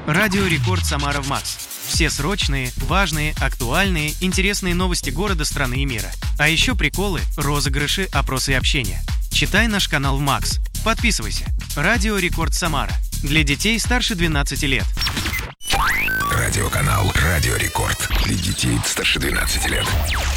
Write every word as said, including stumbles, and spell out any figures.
Радио Рекорд Самара в Макс. Все срочные, важные, актуальные, интересные новости города, страны и мира. А еще приколы, розыгрыши, опросы и общение. Читай наш канал в Макс. Подписывайся. Радио Рекорд Самара. Для детей старше двенадцати лет. Радиоканал Радио Рекорд. Для детей старше двенадцати лет.